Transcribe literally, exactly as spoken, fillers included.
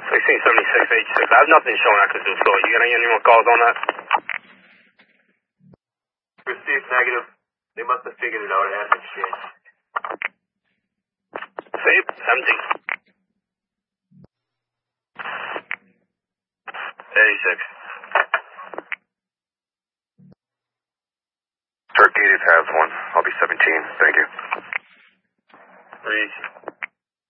sixteen seventy-six eighty-six. I have nothing showing at Kazoo store. You got any more calls on that? Received negative. They must have figured it out. It hasn't changed. Save? Empty. eighty-six. Start gated has one. I'll be seventeen. Thank you. Three.